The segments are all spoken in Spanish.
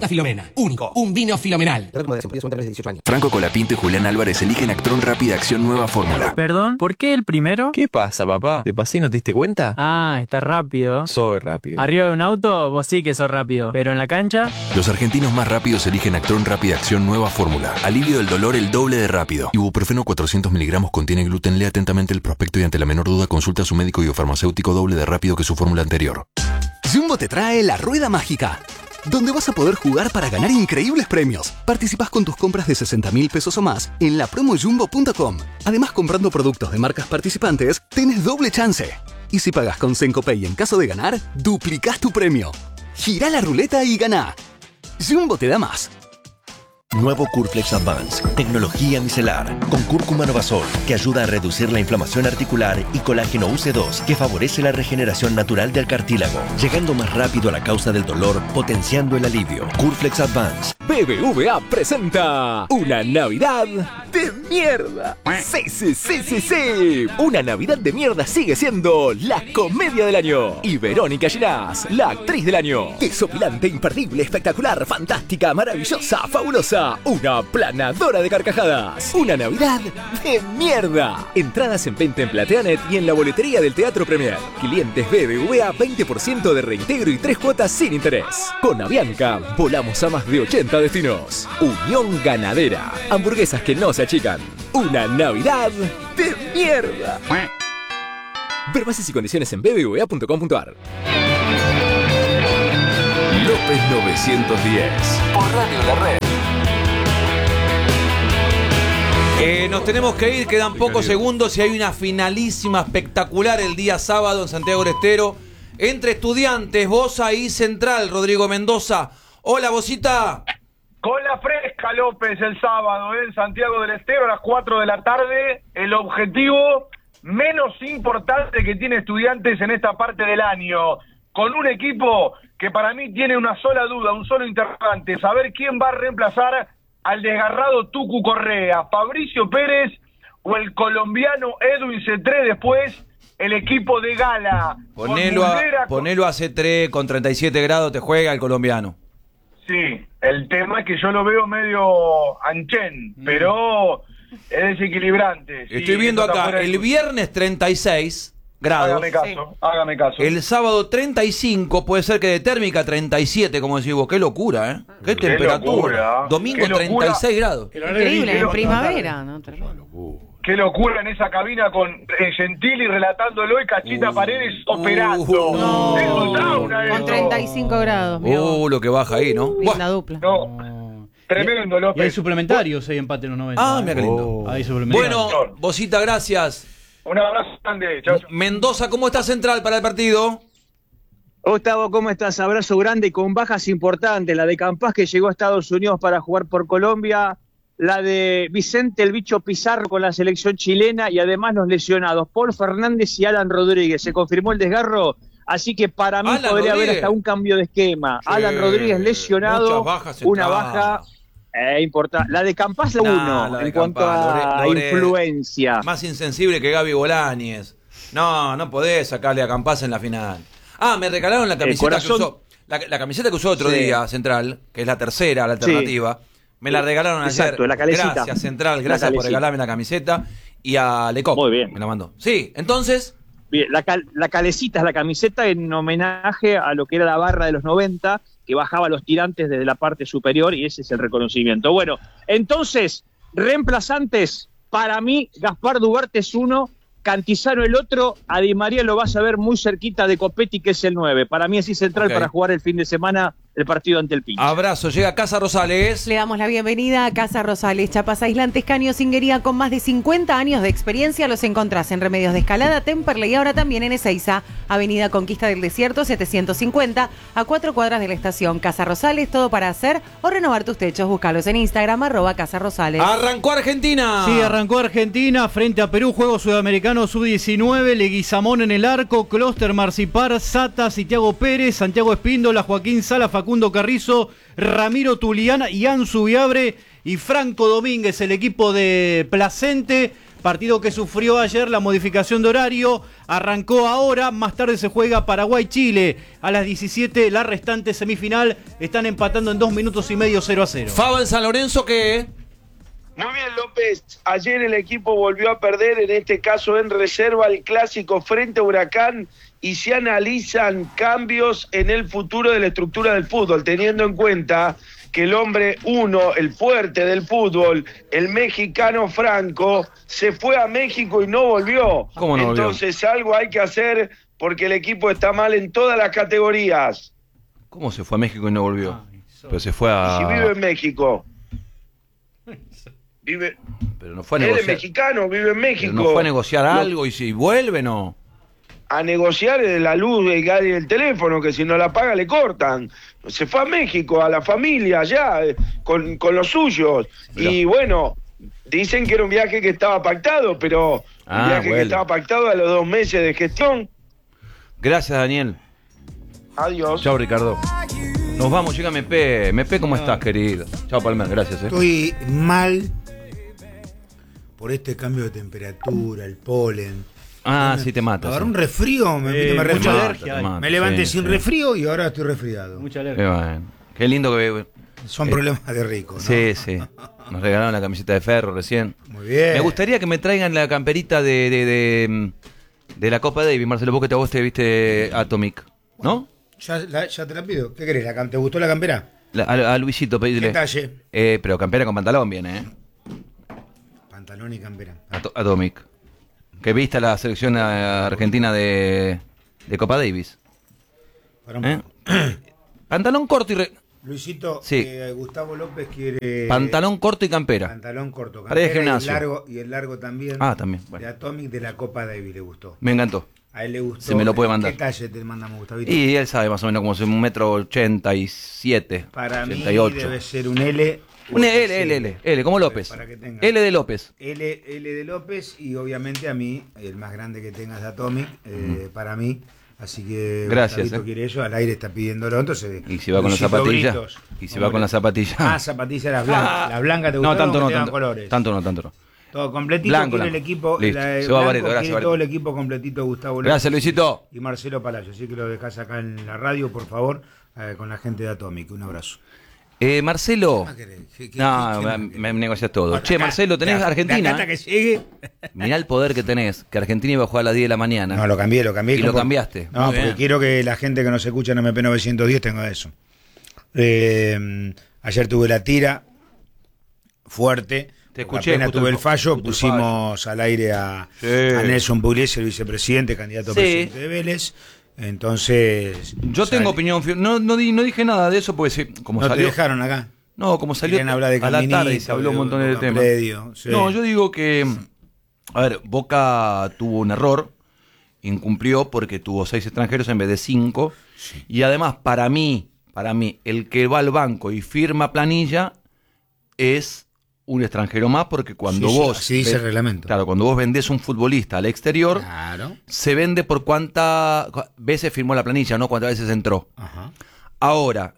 Filomena. Único. Un vino Filomenal. Franco Colapinto y Julián Álvarez eligen Actron Rápida Acción Nueva Fórmula. Perdón, ¿por qué el primero? ¿Qué pasa, papá? ¿Te pasé y no te diste cuenta? Ah, está rápido. Soy rápido. Arriba de un auto, vos sí que sos rápido. Pero en la cancha... Los argentinos más rápidos eligen Actron Rápida Acción Nueva Fórmula. Alivio del dolor el doble de rápido. Ibuprofeno 400 miligramos contiene gluten. Lee atentamente el prospecto y ante la menor duda consulta a su médico y o farmacéutico doble de rápido que su fórmula anterior. Jumbo te trae la Rueda Mágica, donde vas a poder jugar para ganar increíbles premios. Participás con tus compras de 60.000 pesos o más en la promojumbo.com. Además, comprando productos de marcas participantes, tenés doble chance. Y si pagás con Sencopay en caso de ganar, duplicás tu premio. Girá la ruleta y ganá. Jumbo te da más. Nuevo Curflex Advance, tecnología micelar, con cúrcuma Novasol, que ayuda a reducir la inflamación articular, y colágeno UC2, que favorece la regeneración natural del cartílago, llegando más rápido a la causa del dolor, potenciando el alivio. Curflex Advance. BBVA presenta una Navidad de mierda. Sí. Una Navidad de mierda sigue siendo la comedia del año. Y Verónica Ginás, la actriz del año. Desopilante, imperdible, espectacular, fantástica, maravillosa, fabulosa. Una planadora de carcajadas. Una Navidad de mierda. Entradas en venta en Plateanet y en la boletería del Teatro Premier. Clientes BBVA, 20% de reintegro y 3 cuotas sin interés. Con Avianca, volamos a más de 80 destinos. Unión Ganadera. Hamburguesas que no se achican. Una Navidad de mierda. Ver bases y condiciones en bbva.com.ar. López 910. Por Radio La Red. Nos tenemos que ir, quedan pocos segundos y hay una finalísima espectacular el día sábado en Santiago del Estero entre Estudiantes, Bosa y Central, Rodrigo Mendoza. Hola, Bosita. Cola fresca, López, el sábado en Santiago del Estero a las 4 de la tarde. El objetivo menos importante que tiene Estudiantes en esta parte del año, con un equipo que para mí tiene una sola duda, un solo interrogante: saber quién va a reemplazar al desgarrado Tucu Correa, Fabricio Pérez o el colombiano Edwin Cetré. Después el equipo de Gala. Ponelo a C3 con 37 grados, te juega el colombiano. Sí, el tema es que yo lo veo medio anchen, pero es desequilibrante. Estoy viendo acá, el viernes 36 grados. Hágame caso. El sábado 35, puede ser que de térmica 37, como decís vos. Qué locura, ¿eh? Qué temperatura. Locura. Domingo 36 grados. Increíble, en primavera, ¿no? Qué locura en esa cabina con Gentili relatándolo y Cachita Paredes operando. Con 35 grados. Lo que baja ahí, ¿no? Linda dupla. Tremendo, López. Y hay suplementarios ahí empate en los 90. Ah, mira qué lindo. Hay suplementarios. Bueno, Bosita, gracias. Un abrazo grande. Chau. Mendoza, ¿cómo está Central para el partido? Gustavo, ¿cómo estás? Abrazo grande, con bajas importantes. La de Campas, que llegó a Estados Unidos para jugar por Colombia. La de Vicente el Bicho Pizarro con la selección chilena. Y además los lesionados, Paul Fernández y Alan Rodríguez. Se confirmó el desgarro, así que para mí podría haber hasta un cambio de esquema. Sí, Alan Rodríguez lesionado, una baja importante. La de Campas, uno, en cuanto a influencia. Más insensible que Gaby Bolañez. No podés sacarle a Campas en la final. Me regalaron la camiseta que usó. La camiseta que usó otro día, Central, que es la tercera, la alternativa. Me la regalaron ayer. La calecita. Gracias, Central, gracias por regalarme la camiseta. Y a Lecop. Muy bien. Me la mandó. Sí, entonces. Bien, la calecita es la camiseta en homenaje a lo que era la barra de los 90, que bajaba los tirantes desde la parte superior, y ese es el reconocimiento. Bueno, entonces, reemplazantes, para mí, Gaspar Duarte es uno, Cantizano el otro, a Di María lo vas a ver muy cerquita de Copetti, que es el 9. Para mí así Central para jugar el fin de semana el partido ante el Pincho. Abrazo, llega Casa Rosales. Le damos la bienvenida a Casa Rosales, chapas aislantes, caños, singuería, con más de 50 años de experiencia. Los encontrás en Remedios de Escalada, Temperley y ahora también en Ezeiza, Avenida Conquista del Desierto 750, a 4 cuadras de la estación. Casa Rosales, todo para hacer o renovar tus techos. Búscalos en Instagram, @Casa Rosales. Arrancó Argentina. Sí, arrancó Argentina frente a Perú, juego sudamericano sub-19, Leguizamón en el arco, Closter, Marcipar, Sata, Santiago Pérez, Santiago Espíndola, Joaquín Sala, Facundo Carrizo, Ramiro Tuliana y Ansu Viabre y Franco Domínguez, el equipo de Placente. Partido que sufrió ayer la modificación de horario, arrancó ahora, más tarde se juega Paraguay-Chile. A las 17 la restante semifinal, están empatando en 2 minutos y medio 0-0. Faba en San Lorenzo, ¿qué? Muy bien, López. Ayer el equipo volvió a perder, en este caso en reserva, el clásico frente a Huracán, y se analizan cambios en el futuro de la estructura del fútbol, teniendo en cuenta que el hombre uno, el fuerte del fútbol, el mexicano Franco, se fue a México y no volvió. ¿Cómo no volvió? Entonces algo hay que hacer porque el equipo está mal en todas las categorías. ¿Cómo se fue a México y no volvió? Pero se fue a... Y si vive en México. Vive... Pero no fue a Él negociar. es mexicano, vive en México. Pero no fue a negociar algo y si vuelve, no. A negociar la luz del teléfono, que si no la paga le cortan. Se fue a México, a la familia allá, con los suyos. Mirá. Y bueno, dicen que era un viaje que estaba pactado, pero un viaje que estaba pactado a los 2 meses de gestión. Gracias, Daniel. Adiós. Chao, Ricardo. Nos vamos, llega MP. MP, ¿cómo estás, querido? Chao, Palmer, gracias. Estoy mal por este cambio de temperatura, el polen. Sí te mata. Agarré un resfrío, me levanté sin resfrío y ahora estoy resfriado. Mucha Qué bueno. Qué lindo que... Son problemas de rico, ¿no? Sí, sí. Nos regalaron la camiseta de Ferro recién. Muy bien. Me gustaría que me traigan la camperita de la Copa Davis, Marcelo, vos que vos te viste Atomic, ¿no? Ya te la pido. ¿Qué querés? ¿Te gustó la campera? A Luisito, pedile. ¿Qué talle? Pero campera con pantalón viene, Pantalón y campera. Atomic. Que viste la selección argentina de Copa Davis. Pantalón corto y... Luisito, sí. Gustavo López quiere... Pantalón corto y campera. Pantalón corto, Para ir al campera gimnasio. y el largo también. También. Bueno. De Atomic de la Copa Davis le gustó. Me encantó. A él le gustó. Se me lo puede mandar. ¿Qué talle te mandamos, Gustavito? Y él sabe más o menos como es 1,87 m. Para 88. mí debe ser un L. Un L, como López. Para que tenga. L de López. L de López, y obviamente a mí, el más grande que tengas de Atomic, para mí. Así que gracias. Gustavito quiere eso, al aire está pidiéndolo, entonces. Y si va con las zapatillas. Y si va con las zapatillas. Zapatillas las blancas. Las blancas te gustaron, tanto no, tanto. Colores. Tanto no. Todo completito, blanco, quiere blanco. el equipo. Listo. Se va Bareto, gracias, quiere Bareto. todo el equipo completito, Gustavo López. Gracias, Luisito. Y Marcelo Palacio. Así que lo dejás acá en la radio, por favor, con la gente de Atomic. Un abrazo. Marcelo. Me negocias todo. Che, Marcelo, tenés Argentina. Hasta que llegue. Mirá el poder que tenés, que Argentina iba a jugar a las 10 de la mañana. No, lo cambié. Y lo cambiaste. No, porque quiero que la gente que nos escucha en MP910 tenga eso. Ayer tuve la tira fuerte. Te escuché. Apenas tuve el fallo, pusimos al aire a Nelson Pugliese, el vicepresidente, candidato a presidente de Vélez. Entonces... Yo tengo opinión. No dije nada de eso porque como no salió... te dejaron acá. No, como salió hablar de a la tarde y se habló un montón de temas. Sí. No, yo digo que... A ver, Boca tuvo un error, incumplió porque tuvo 6 extranjeros en vez de 5. Sí. Y además, para mí, el que va al banco y firma planilla es un extranjero más, porque cuando vos... Así dice el reglamento. Claro, cuando vos vendés un futbolista al exterior, se vende por cuántas veces firmó la planilla, no cuántas veces entró. Ajá. Ahora,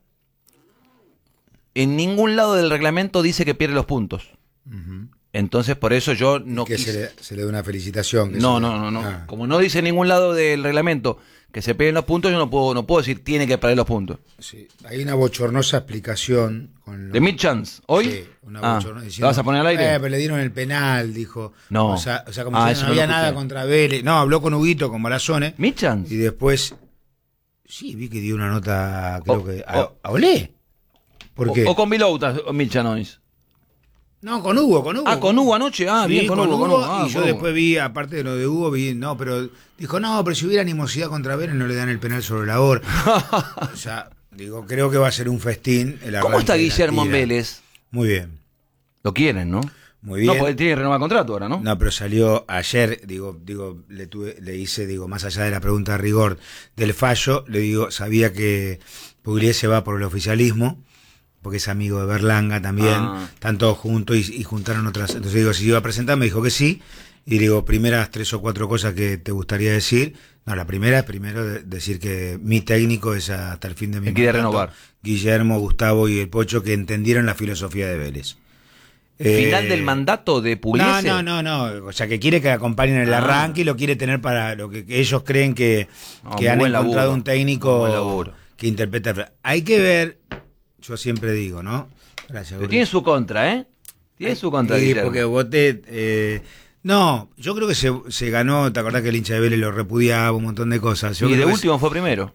en ningún lado del reglamento dice que pierde los puntos. Entonces, por eso yo no quise... Se le da una felicitación. No. Como no dice en ningún lado del reglamento que se peguen los puntos, yo no puedo decir tiene que perder los puntos. Sí. Hay una bochornosa explicación. ¿De Mitchans? ¿Hoy? Sí, una bochornosa. ¿La vas a poner al aire? Pero le dieron el penal, dijo. No. O sea como si no había nada contra Vélez. No, habló con Huguito, con Barazone. ¿Mitchans? Y después... Sí, vi que dio una nota, creo que... ¿A Olé? ¿Por qué? O con Vilouta, Mitchans. No, con Hugo. Con Hugo anoche. Sí, bien, con Hugo. Y yo después vi, aparte de lo de Hugo, pero si hubiera animosidad contra Vélez no le dan el penal sobre la hora. O sea, creo que va a ser un festín. ¿Cómo está Guillermo en Vélez? Muy bien. Lo quieren, ¿no? Muy bien. No, porque tiene que renovar contrato ahora, ¿no? No, pero salió ayer, le hice, más allá de la pregunta de rigor del fallo, sabía que Pugliese va por el oficialismo, porque es amigo de Berlanga también, están todos juntos y juntaron otras. Entonces si iba a presentar, me dijo que sí, y primeras 3 o 4 cosas que te gustaría decir. No, la primera es primero decir que mi técnico es hasta el fin de mi mandato. Quiere renovar. Guillermo, Gustavo y el Pocho, que entendieron la filosofía de Vélez. ¿Final del mandato de Pugliese? No. O sea, que quiere que acompañen el arranque y lo quiere tener para lo que ellos creen que han encontrado un técnico que interpreta. Hay que ver, yo siempre digo, ¿no? Gracias. Pero tiene su contra, ¿eh? Tiene su contra. Sí, porque voté... no, yo creo que se ganó, ¿te acordás que el hincha de Vélez lo repudiaba, un montón de cosas? Yo y creo de que último fue primero.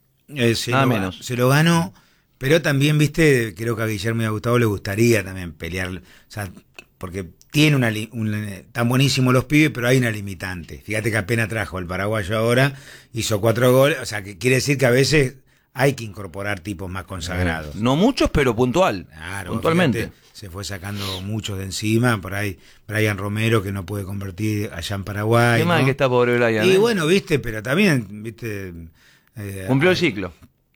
Nada menos. Se lo ganó, pero también, viste, creo que a Guillermo y a Gustavo le gustaría también pelear, o sea, porque tiene tan buenísimos los pibes, pero hay una limitante. Fíjate que apenas trajo el paraguayo ahora, hizo 4 goles, o sea, que quiere decir que a veces hay que incorporar tipos más consagrados. No muchos, pero puntual. Claro, puntualmente. Fíjate, se fue sacando muchos de encima, por ahí Brian Romero, que no puede convertir allá en Paraguay. Qué mal que está pobre Brian. Y bueno, viste, pero también, viste... cumplió el ciclo.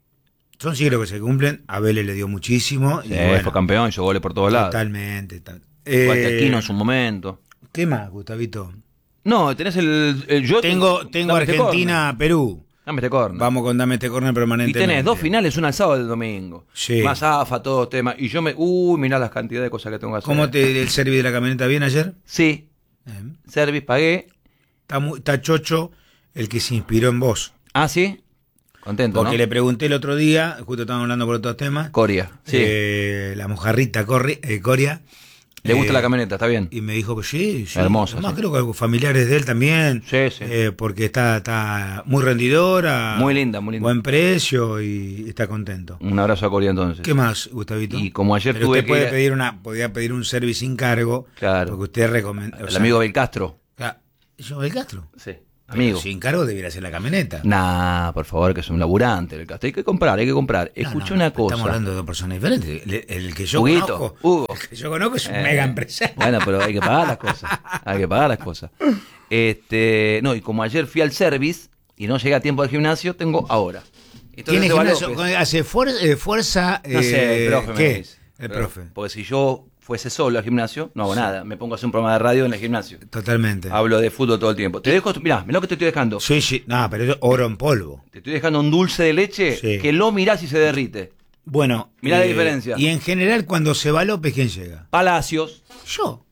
Son ciclos que se cumplen. A Vélez le dio muchísimo. Sí, y bueno, fue campeón, hizo goles por todos lados. Totalmente. Aquino en su momento. ¿Qué más, Gustavito? No, tenés yo tengo Argentina, Perú. Dame este córner. Vamos con Dame este córner permanentemente. Y tenés 2 finales, una el sábado y el domingo. Sí. Más AFA, todos temas. Y yo mirá las cantidades de cosas que tengo que hacer. ¿Cómo el service de la camioneta bien ayer? Sí. Service, pagué. Está chocho el que se inspiró en vos. Ah, ¿sí? Contento, porque le pregunté el otro día, justo estábamos hablando por otros temas. Coria, sí. La mojarrita Coria. Le gusta la camioneta, está bien. Y me dijo que sí. Hermosa. Además, sí. creo que familiares de él también. Sí, sí. Porque está muy rendidora. Muy linda, muy linda. Buen precio y está contento. Un abrazo a Coria entonces. ¿Qué más, Gustavito? Y como ayer pero tuve usted que podía pedir un service sin cargo. Claro. Porque usted recomienda. El amigo Belcastro. ¿Yo Belcastro? Sí. Amigo. Sin cargo debiera ser la camioneta. Nah, por favor, que es un laburante. Hay que comprar. Escuché una cosa. Estamos hablando de 2 personas diferentes. El que yo Huguito, conozco. El que yo conozco es un mega empresario. Bueno, pero hay que pagar las cosas. No, y como ayer fui al service y no llegué a tiempo al gimnasio, tengo ahora. ¿Tiene gimnasio? ¿Hace fuerza? No sé, el profe ¿qué? me dice. El profe. Porque si yo fuese solo al gimnasio, no hago nada. Me pongo a hacer un programa de radio en el gimnasio. Totalmente. Hablo de fútbol todo el tiempo. Te dejo, mirá lo que te estoy dejando. Sí. No, pero es oro en polvo. Te estoy dejando un dulce de leche que lo mirás y se derrite. Bueno. Mirá la diferencia. Y en general, cuando se va López, ¿quién llega? Palacios. Yo.